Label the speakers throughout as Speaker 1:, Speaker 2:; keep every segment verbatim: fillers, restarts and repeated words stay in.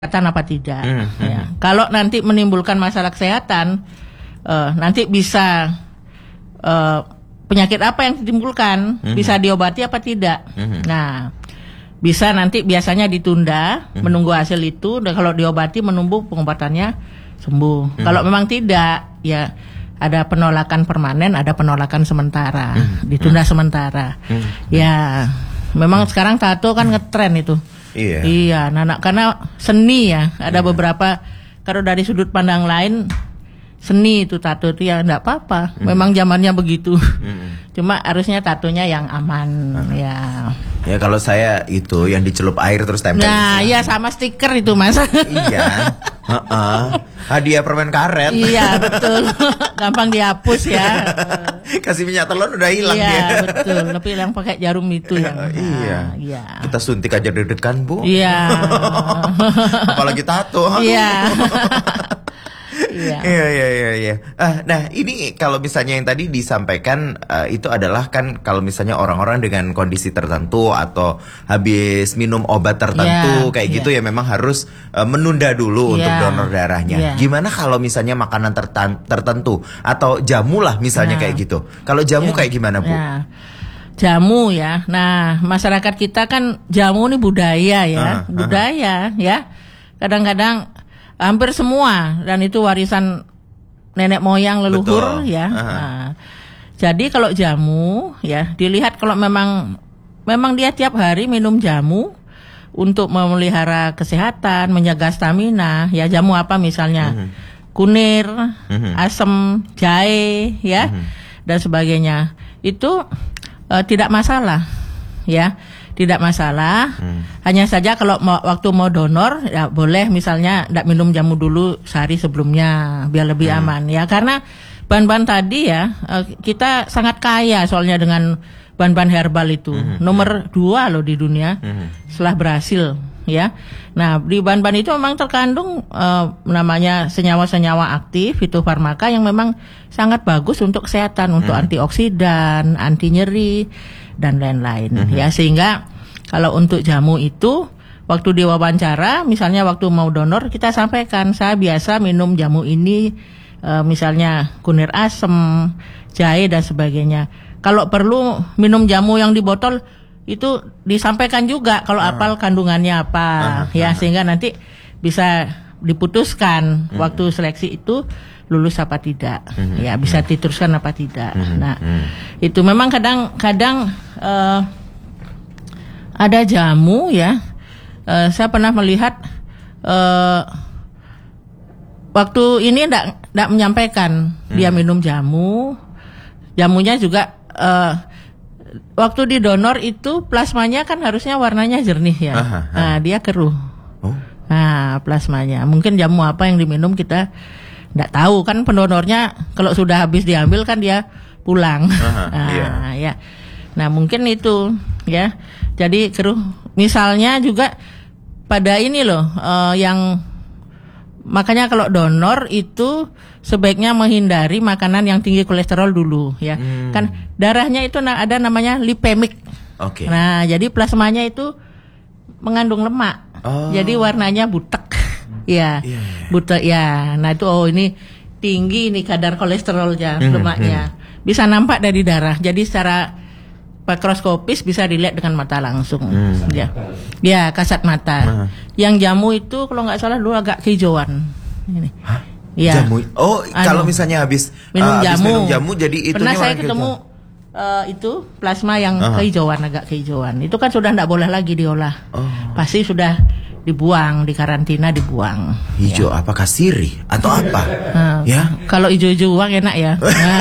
Speaker 1: kesehatan apa tidak.
Speaker 2: Hmm,
Speaker 1: Ya.
Speaker 2: hmm.
Speaker 1: Kalau nanti menimbulkan masalah kesehatan, uh, nanti bisa uh, penyakit apa yang ditimbulkan, hmm. bisa diobati apa tidak. Hmm. Nah, bisa nanti biasanya ditunda, hmm. menunggu hasil itu. Dan kalau diobati menunggu pengobatannya sembuh. Hmm. Kalau memang tidak, ya ada penolakan permanen, ada penolakan sementara, hmm. ditunda hmm. sementara. Hmm. Ya, memang hmm. sekarang tato kan ngetren itu.
Speaker 2: Iya.
Speaker 1: Iya, anak karena seni ya. Ada iya. beberapa kalau dari sudut pandang lain seni itu tato itu ya enggak apa-apa. Hmm. Memang zamannya begitu. Hmm. Cuma harusnya tatonya yang aman hmm. ya.
Speaker 2: Ya kalau saya itu yang dicelup air terus tempel.
Speaker 1: Nah, iya sama stiker itu Mas.
Speaker 2: Iya. Uh-uh. Hadiah permen karet.
Speaker 1: Iya, betul. Gampang dihapus ya.
Speaker 2: Kasih minyak telur udah hilang
Speaker 1: iya,
Speaker 2: ya.
Speaker 1: Betul. Tapi yang pakai jarum itu yang.
Speaker 2: Nah, iya.
Speaker 1: Iya.
Speaker 2: Kita suntik aja deg-degan, Bu.
Speaker 1: Iya.
Speaker 2: Apalagi tato.
Speaker 1: Iya. Iya.
Speaker 2: Iya iya iya iya. Ah, nah, ini kalau misalnya yang tadi disampaikan uh, itu adalah kan kalau misalnya orang-orang dengan kondisi tertentu atau habis minum obat tertentu yeah, kayak yeah. gitu ya memang harus uh, menunda dulu yeah. untuk donor darahnya. Yeah. Gimana kalau misalnya makanan tertan- tertentu atau jamu lah misalnya yeah. kayak gitu. Kalau jamu yeah. kayak gimana, Bu?
Speaker 1: Yeah. Jamu ya. Nah, masyarakat kita kan jamu ini budaya ya, uh, budaya uh. ya. Kadang-kadang hampir semua dan itu warisan nenek moyang leluhur. Betul. Ya. Nah, jadi kalau jamu ya dilihat kalau memang memang dia tiap hari minum jamu untuk memelihara kesehatan, menjaga stamina. Ya jamu apa misalnya mm-hmm. kunir, mm-hmm. asem, jahe, ya mm-hmm. dan sebagainya. Itu uh, tidak masalah, ya. Tidak masalah, hmm. hanya saja kalau mau, waktu mau donor ya boleh misalnya tidak minum jamu dulu sehari sebelumnya biar lebih hmm. aman ya karena bahan-bahan tadi ya kita sangat kaya soalnya dengan bahan-bahan herbal itu hmm. nomor dua loh di dunia hmm. setelah Brasil ya. Nah di bahan-bahan itu memang terkandung uh, namanya senyawa-senyawa aktif fitofarmaka yang memang sangat bagus untuk kesehatan, untuk hmm. antioksidan, anti nyeri dan lain-lain mm-hmm. ya sehingga kalau untuk jamu itu waktu diwawancara misalnya waktu mau donor kita sampaikan saya biasa minum jamu ini e, misalnya kunir asem, jahe dan sebagainya. Kalau perlu minum jamu yang di botol itu disampaikan juga kalau uh-huh. apal kandungannya apa uh-huh. ya sehingga nanti bisa diputuskan uh-huh. waktu seleksi itu lulus apa tidak, mm-hmm. ya bisa diteruskan apa tidak. Mm-hmm. Nah, mm-hmm. itu memang kadang-kadang uh, ada jamu ya. Uh, saya pernah melihat uh, waktu ini ndak ndak menyampaikan mm-hmm. dia minum jamu, jamunya juga uh, waktu didonor itu plasmanya kan harusnya warnanya jernih ya. Aha, aha. Nah, dia keruh. Oh. Nah, plasmanya. Mungkin jamu apa yang diminum kita nggak tahu kan pendonornya kalau sudah habis diambil kan dia pulang. Aha, nah, iya. ya. Nah mungkin itu ya. Jadi keruh. Misalnya juga pada ini loh uh, yang makanya kalau donor itu sebaiknya menghindari makanan yang tinggi kolesterol dulu ya. Hmm. Kan darahnya itu ada namanya lipemik. Oke. Okay. Nah jadi plasmanya itu mengandung lemak. Oh. Jadi warnanya butek. Ya, yeah, yeah. buta ya. Nah itu oh ini tinggi nih kadar kolesterolnya, mm, lemaknya. Mm. Bisa nampak dari darah. Jadi secara mikroskopis bisa dilihat dengan mata langsung. Mm. Ya, ya kasat mata. Uh. Yang jamu itu kalau nggak salah dulu agak kehijauan. Ini.
Speaker 2: Hah?
Speaker 1: Ya.
Speaker 2: Jamu. Oh, anu, kalau misalnya habis
Speaker 1: minum
Speaker 2: uh,
Speaker 1: jamu.
Speaker 2: Habis minum jamu jadi itu.
Speaker 1: Pernah saya ketemu uh, itu plasma yang uh-huh. kehijauan agak kehijauan. Itu kan sudah nggak boleh lagi diolah. Oh. Pasti sudah dibuang, di karantina dibuang.
Speaker 2: Hijau ya. Apakah sirih atau apa?
Speaker 1: Nah,
Speaker 2: ya.
Speaker 1: Kalau hijau-hijau uang enak ya.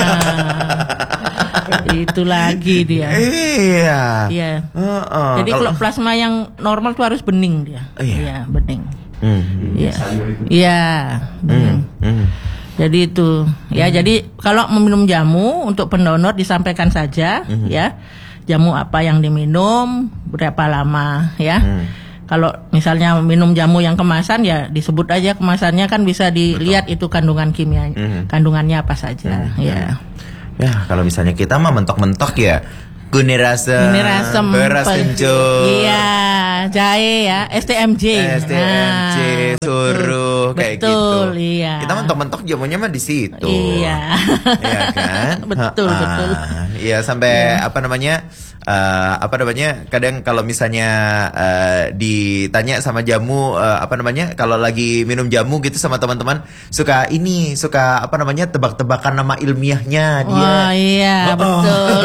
Speaker 1: Nah, itu lagi dia.
Speaker 2: Iya.
Speaker 1: Iya.
Speaker 2: Uh, uh,
Speaker 1: Jadi kalau plasma yang normal tuh harus bening dia. Iya, ya, bening. Iya. Mm. Iya. Mm. Mm. Jadi itu. Ya, mm. jadi kalau meminum jamu untuk pendonor disampaikan saja, mm. ya. Jamu apa yang diminum, berapa lama, ya. Mm. Kalau misalnya minum jamu yang kemasan ya disebut aja kemasannya kan bisa dilihat Betul. Itu kandungan kimia, mm-hmm. kandungannya apa saja. Mm-hmm. Ya.
Speaker 2: Ya kalau misalnya kita mah mentok-mentok ya Kunir asem,
Speaker 1: Kunirasem,
Speaker 2: beras
Speaker 1: pe-
Speaker 2: kencur,
Speaker 1: Iya, jahe ya, S T M J.
Speaker 2: S T M J,
Speaker 1: Nah,
Speaker 2: suruh kayak gitu.
Speaker 1: betul, iya.
Speaker 2: Kita mentok-mentok jamunya mah di situ.
Speaker 1: Iya.
Speaker 2: Iya kan?
Speaker 1: Betul,
Speaker 2: Ha-ha.
Speaker 1: betul.
Speaker 2: Iya sampai apa namanya? eh, apa namanya? Kadang kalau misalnya eh, ditanya sama jamu eh, apa namanya? Kalau lagi minum jamu gitu sama teman-teman suka ini, suka apa namanya? Tebak-tebakan nama ilmiahnya dia.
Speaker 1: Wah, iya,
Speaker 2: Oh, oh.
Speaker 1: betul.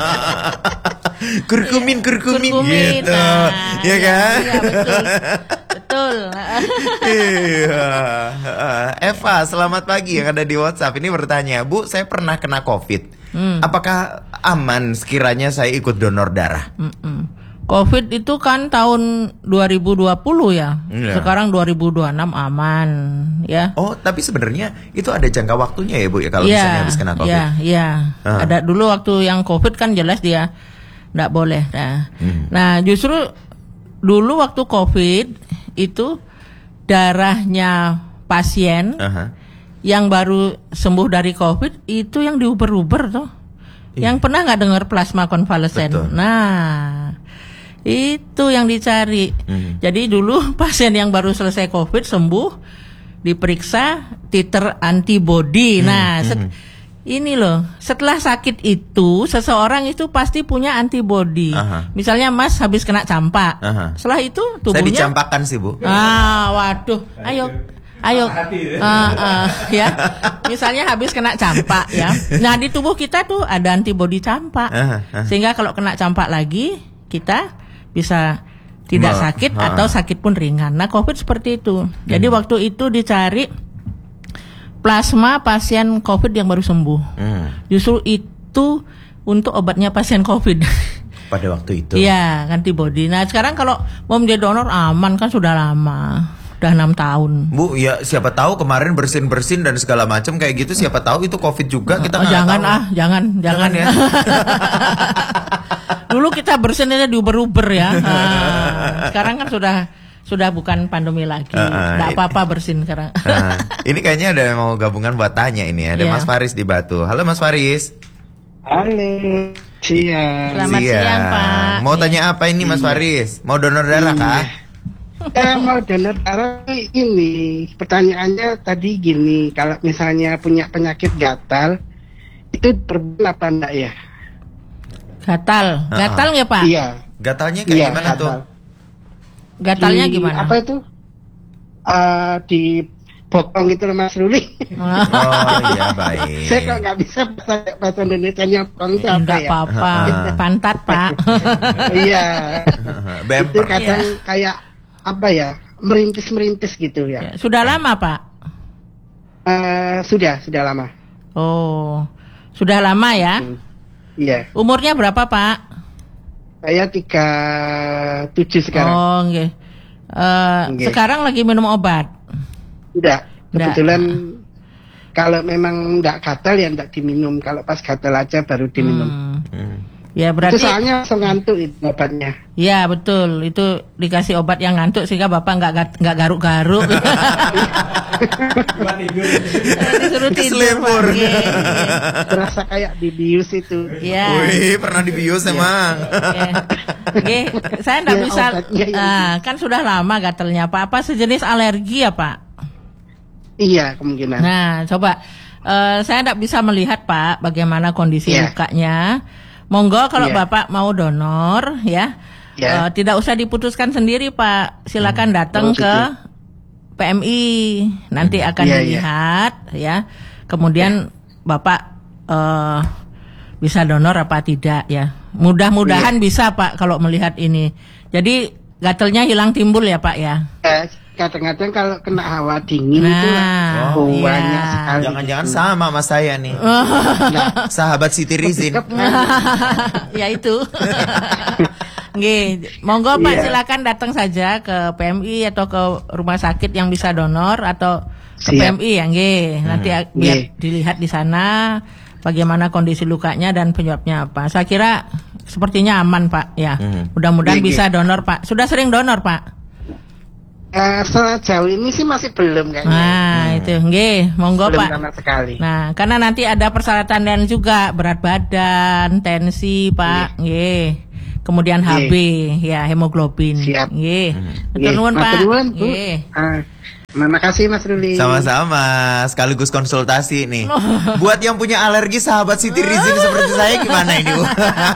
Speaker 2: kurkumin, kurkumin,
Speaker 1: Kurkumin,
Speaker 2: gitu.
Speaker 1: nah,
Speaker 2: Ya kan?
Speaker 1: Iya, betul. Betul.
Speaker 2: Iya. Eva, selamat pagi yang ada di WhatsApp ini bertanya, Bu, saya pernah kena COVID.
Speaker 1: Hmm.
Speaker 2: Apakah aman sekiranya saya ikut donor darah?
Speaker 1: Mm-mm. COVID itu kan tahun dua ribu dua puluh ya.
Speaker 2: Iya.
Speaker 1: Sekarang dua ribu dua puluh enam aman ya.
Speaker 2: Oh, tapi sebenarnya itu ada jangka waktunya ya, Bu, ya kalau
Speaker 1: Iya,
Speaker 2: misalnya habis kena COVID.
Speaker 1: Iya, iya.
Speaker 2: Ah.
Speaker 1: Ada dulu waktu yang COVID kan jelas dia enggak boleh. Nah,
Speaker 2: Hmm.
Speaker 1: nah justru dulu waktu COVID itu darahnya pasien
Speaker 2: Aha.
Speaker 1: yang baru sembuh dari COVID itu yang diuber-uber tuh.
Speaker 2: Iya.
Speaker 1: Yang pernah nggak dengar plasma konvalesen?
Speaker 2: Betul.
Speaker 1: Nah, itu yang dicari.
Speaker 2: Hmm.
Speaker 1: Jadi dulu pasien yang baru selesai COVID sembuh diperiksa titer antibody. Nah, set-
Speaker 2: hmm.
Speaker 1: ini loh, setelah sakit itu seseorang itu pasti punya antibody.
Speaker 2: Aha.
Speaker 1: Misalnya Mas habis kena campak,
Speaker 2: Aha.
Speaker 1: setelah itu
Speaker 2: Saya
Speaker 1: tubuhnya
Speaker 2: dicampakkan sih, Bu.
Speaker 1: Ah, waduh. Ayo. Ayo. Ah, ah, ya. Misalnya habis kena campak ya. Nah, di tubuh kita tuh ada antibodi campak.
Speaker 2: Ah, ah.
Speaker 1: Sehingga kalau kena campak lagi, kita bisa tidak
Speaker 2: Ma-
Speaker 1: sakit
Speaker 2: ah.
Speaker 1: atau sakit pun ringan. Nah, COVID seperti itu. Jadi waktu itu dicari plasma pasien COVID yang baru sembuh.
Speaker 2: Hmm.
Speaker 1: Justru itu untuk obatnya pasien COVID.
Speaker 2: Pada waktu itu.
Speaker 1: Iya, antibody. Nah, sekarang kalau mau menjadi donor aman kan sudah lama. Udah enam tahun.
Speaker 2: Bu, ya siapa tahu kemarin bersin-bersin dan segala macam kayak gitu, siapa tahu itu COVID juga, kita
Speaker 1: Oh,
Speaker 2: nggak
Speaker 1: jangan
Speaker 2: tahu.
Speaker 1: ah, jangan, jangan,
Speaker 2: Jangan ya.
Speaker 1: Dulu kita bersin aja diuber-uber ya. Nah, sekarang kan sudah sudah bukan pandemi lagi.
Speaker 2: Uh, uh,
Speaker 1: Nggak
Speaker 2: it-
Speaker 1: apa-apa bersin sekarang.
Speaker 2: Nah, ini kayaknya ada yang mau gabungan buat tanya ini. Ada
Speaker 1: Iya.
Speaker 2: Mas Faris di Batu. Halo Mas Faris.
Speaker 3: Halo, siang.
Speaker 1: Selamat siang, Pak.
Speaker 2: Mau tanya apa ini Mas Faris? Mau donor darah kah?
Speaker 3: Saya mau donor darah ini. Pertanyaannya tadi gini, kalau misalnya punya penyakit gatal, itu perlu apa enggak ya?
Speaker 1: Gatal,
Speaker 2: Uh-uh.
Speaker 1: gatal nggak Pak?
Speaker 3: Iya.
Speaker 2: Gatalnya kayak
Speaker 3: Iya,
Speaker 2: gimana
Speaker 3: gatal.
Speaker 2: tuh?
Speaker 1: Gatalnya
Speaker 3: Di-
Speaker 1: gimana?
Speaker 3: Apa itu? Eh di bokong gitu loh Mas Ruli.
Speaker 2: Oh iya baik.
Speaker 3: Saya kok nggak bisa bahasa bahasa Indonesia bokong itu apa
Speaker 1: Enggak
Speaker 3: ya?
Speaker 1: apa-apa,
Speaker 2: Uh-uh.
Speaker 1: pantat Pak.
Speaker 3: Iya. Itu
Speaker 2: Bemper.
Speaker 3: kadang kayak apa ya? Merintis-merintis gitu ya.
Speaker 1: Sudah lama Pak?
Speaker 3: Eh, sudah, sudah lama.
Speaker 1: Oh, sudah lama ya?
Speaker 3: Hmm. Iya.
Speaker 1: Umurnya berapa Pak?
Speaker 3: Saya tiga tujuh sekarang.
Speaker 1: Oh, nggih. Eh,
Speaker 3: Nggih.
Speaker 1: Sekarang lagi minum obat.
Speaker 3: Udah.
Speaker 1: Nggak.
Speaker 3: Kebetulan kalau memang nggak gatal ya nggak diminum. Kalau pas gatal aja baru diminum.
Speaker 1: Hmm.
Speaker 2: Hmm.
Speaker 1: Ya
Speaker 3: Itu
Speaker 1: berarti
Speaker 3: soalnya langsung ngantuk itu obatnya.
Speaker 1: ya betul, itu dikasih obat yang ngantuk sehingga bapak nggak gat- nggak garuk-garuk. Disuruh tidur.
Speaker 2: Keselimur.
Speaker 1: Pak. Iya,
Speaker 3: Terasa kayak dibius itu.
Speaker 1: Iya.
Speaker 2: Wih, pernah dibius emang.
Speaker 1: Iya. Oke, saya nggak
Speaker 3: Ya,
Speaker 1: bisa.
Speaker 3: obatnya yang-
Speaker 1: Ah, kan sudah lama gatelnya Pak. Apa sejenis alergi ya Pak?
Speaker 3: Iya kemungkinan.
Speaker 1: Nah, coba eh, saya nggak bisa melihat Pak bagaimana kondisi
Speaker 3: Iya.
Speaker 1: lukanya. Monggo kalau
Speaker 3: Iya.
Speaker 1: Bapak mau donor ya,
Speaker 3: Iya.
Speaker 1: eh, tidak usah diputuskan sendiri Pak. Silakan datang
Speaker 3: Oh, gitu.
Speaker 1: ke P M I, nanti akan
Speaker 3: Iya, iya.
Speaker 1: dilihat ya. Kemudian Bapak eh, bisa donor apa tidak ya. Mudah-mudahan
Speaker 3: Iya.
Speaker 1: bisa Pak kalau melihat ini. Jadi gatelnya hilang timbul ya Pak ya.
Speaker 3: Eh, kadang-kadang kalau kena hawa dingin itu
Speaker 1: Nah,
Speaker 3: oh,
Speaker 1: iya.
Speaker 3: banyak sekali.
Speaker 2: Jangan-jangan sama sama saya nih.
Speaker 3: Nah,
Speaker 2: Sahabat Siti Rizin.
Speaker 1: Ya itu. Nggih, monggo Pak
Speaker 3: Iya.
Speaker 1: silakan datang saja ke P M I atau ke rumah sakit yang bisa donor atau ke P M
Speaker 3: Siap.
Speaker 1: I ya nggih. Nanti a- biar
Speaker 3: Nggih.
Speaker 1: dilihat di sana bagaimana kondisi lukanya dan penyebabnya apa. Saya kira sepertinya aman Pak ya.
Speaker 2: Hmm.
Speaker 1: Mudah-mudahan
Speaker 3: Nggih,
Speaker 1: bisa donor Pak. Sudah sering donor Pak?
Speaker 3: Uh, sejauh ini sih masih belum kayaknya.
Speaker 1: Nah, hmm. itu nggih, monggo
Speaker 3: belum
Speaker 1: Pak.
Speaker 3: Sama sekali.
Speaker 1: Nah, karena nanti ada persyaratan dan juga berat badan, tensi, Pak. Nggih. Kemudian H B, ya hemoglobin.
Speaker 3: Siap.
Speaker 1: Nggih. Matur nuwun, Pak.
Speaker 3: Nggih. Uh, Terima kasih Mas Ruli.
Speaker 2: Sama-sama, sekaligus konsultasi nih. Buat yang punya alergi sahabat Siti Rizin seperti saya gimana ini, Bu?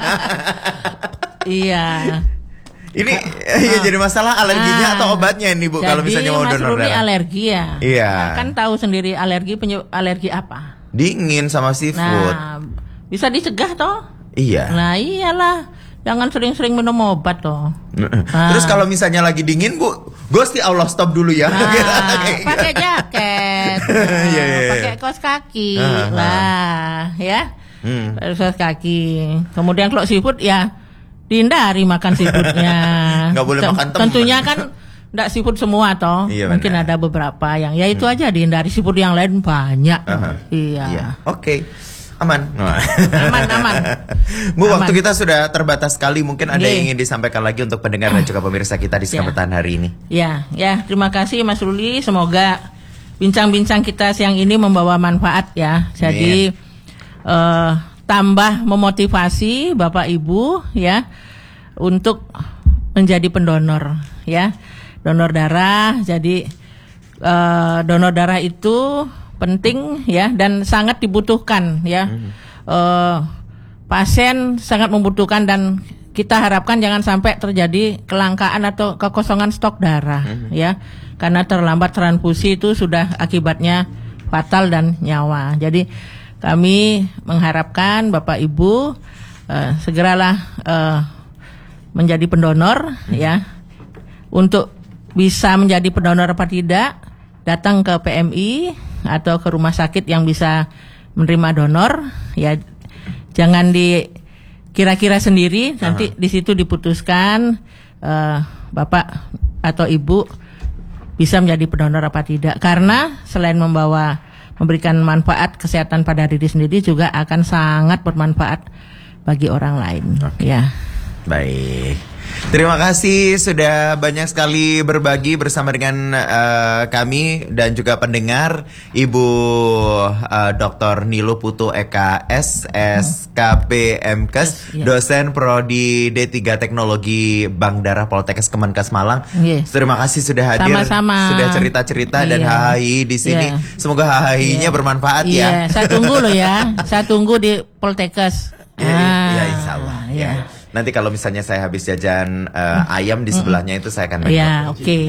Speaker 1: Iya.
Speaker 2: Ini ya jadi masalah alerginya nah, atau obatnya ini Bu kalau misalnya mau donor darah.
Speaker 1: Jadi Mas Ruli alergi ya.
Speaker 2: Iya.
Speaker 1: Nah, kan tahu sendiri alergi penye- alergi apa?
Speaker 2: Dingin sama seafood.
Speaker 1: Nah, bisa dicegah toh?
Speaker 2: Iya.
Speaker 1: Nah, iyalah. Jangan sering-sering minum obat toh.
Speaker 2: Nah. Terus kalau misalnya lagi dingin Bu, Gusti Allah stop dulu ya.
Speaker 1: Nah, pakai jaket. Nah, yeah, yeah. Pakai kaos kaki. Uh-huh. Lah, ya. Hmm. Kaos kaki. Kemudian kalau seafood ya dihindari makan seafoodnya.
Speaker 2: Nggak boleh makan teman.
Speaker 1: Tentunya kan enggak seafood semua toh. Iya, mungkin benar. Ada beberapa yang ya itu hmm. aja dihindari, seafood yang lain banyak. Uh-huh. Iya.
Speaker 2: iya. Oke. Okay. Aman.
Speaker 1: Aman, aman.
Speaker 2: Bu,
Speaker 1: aman.
Speaker 2: waktu kita sudah terbatas sekali. Mungkin ada yang ingin disampaikan lagi untuk pendengar dan juga pemirsa kita di Selamat ya. Hari ini.
Speaker 1: Ya, ya. Terima kasih Mas Ruli. Semoga bincang-bincang kita siang ini membawa manfaat ya. Jadi uh, tambah memotivasi Bapak Ibu ya untuk menjadi pendonor ya. Donor darah. Jadi uh, donor darah itu penting ya dan sangat dibutuhkan ya. Hmm. Uh, pasien sangat membutuhkan dan kita harapkan jangan sampai terjadi kelangkaan atau kekosongan stok darah hmm. ya. Karena terlambat transfusi itu sudah akibatnya fatal dan nyawa. Jadi kami mengharapkan Bapak Ibu uh, segeralah uh, menjadi pendonor hmm. ya. Untuk bisa menjadi pendonor apa tidak, datang ke P M I atau ke rumah sakit yang bisa menerima donor ya, jangan dikira-kira sendiri. Nanti uh-huh. di situ diputuskan uh, Bapak atau Ibu bisa menjadi pendonor apa tidak, karena selain membawa memberikan manfaat kesehatan pada diri sendiri juga akan sangat bermanfaat bagi orang lain. Okay. Ya.
Speaker 2: Baik. Terima kasih sudah banyak sekali berbagi bersama dengan uh, kami dan juga pendengar, Ibu uh, Doktor Niluh Putu Eka S S K P M Kes, yeah. dosen prodi D tiga Teknologi Bank Darah Poltekkes Kemenkes Malang. Yeah. Terima kasih sudah hadir,
Speaker 1: sama-sama.
Speaker 2: Sudah cerita-cerita yeah. dan H H I di sini. Yeah. Semoga H H I-nya yeah. bermanfaat yeah. ya.
Speaker 1: Saya tunggu loh ya, saya tunggu di Poltekkes.
Speaker 2: Ya, ah, ya insya Allah. Ya. ya. Nanti kalau misalnya saya habis jajan uh, ayam di sebelahnya itu saya akan.
Speaker 1: Ya, oke. Okay.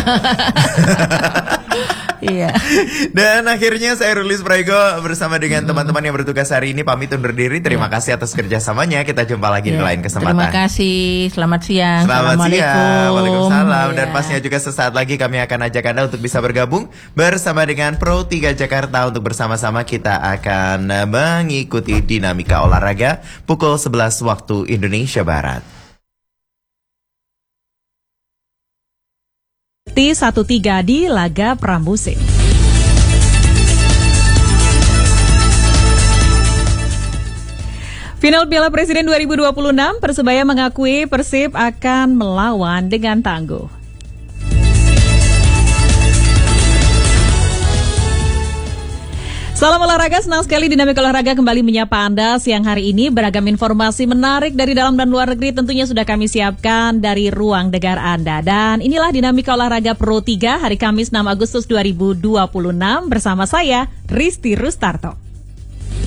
Speaker 1: Iya.
Speaker 2: Dan akhirnya saya Rulis Praigo bersama dengan hmm. teman-teman yang bertugas hari ini pamit undur diri. Terima ya. kasih atas kerjasamanya. Kita jumpa lagi ya. di lain kesempatan.
Speaker 1: Terima kasih. Selamat siang.
Speaker 2: Selamat siang. Waalaikumsalam. Ya. Dan pastinya juga sesaat lagi kami akan ajak Anda untuk bisa bergabung bersama dengan Pro tiga Jakarta untuk bersama-sama kita akan mengikuti dinamika olahraga pukul sebelas waktu Indonesia Barat.
Speaker 4: T satu tiga di laga pramusim. Final Piala Presiden dua ribu dua puluh enam, Persebaya mengakui Persib akan melawan dengan tangguh. Salam olahraga, senang sekali Dinamika Olahraga kembali menyapa Anda siang hari ini. Beragam informasi menarik dari dalam dan luar negeri tentunya sudah kami siapkan dari ruang dengar Anda. Dan inilah Dinamika Olahraga Pro tiga hari Kamis enam Agustus dua ribu dua puluh enam bersama saya, Risti Rustarto.